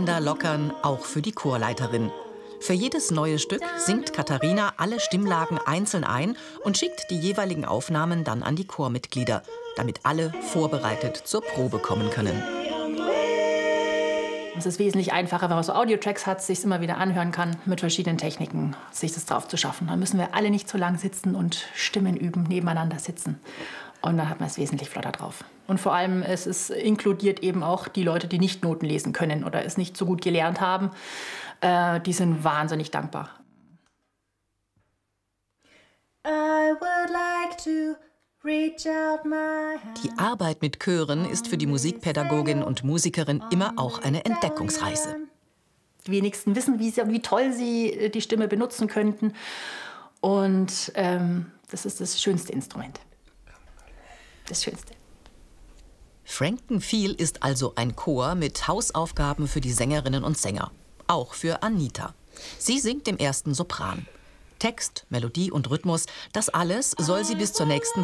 Bänder lockern, auch für die Chorleiterin. Für jedes neue Stück singt Katharina alle Stimmlagen einzeln ein und schickt die jeweiligen Aufnahmen dann an die Chormitglieder, damit alle vorbereitet zur Probe kommen können. Es ist wesentlich einfacher, wenn man so Audiotracks hat, sich immer wieder anhören kann, mit verschiedenen Techniken sich das drauf zu schaffen. Dann müssen wir alle nicht so lang sitzen und Stimmen üben, nebeneinander sitzen. Und dann hat man es wesentlich flotter drauf. Und vor allem, es inkludiert eben auch die Leute, die nicht Noten lesen können oder es nicht so gut gelernt haben. Die sind wahnsinnig dankbar. I would like to reach out my hand. Die Arbeit mit Chören ist für die Musikpädagogin und Musikerin immer auch eine Entdeckungsreise. Die wenigsten wissen, wie toll sie die Stimme benutzen könnten. Und das ist das schönste Instrument. Das Schönste. Frankenphiel ist also ein Chor mit Hausaufgaben für die Sängerinnen und Sänger. Auch für Anita. Sie singt im ersten Sopran. Text, Melodie und Rhythmus, das alles soll sie bis zur nächsten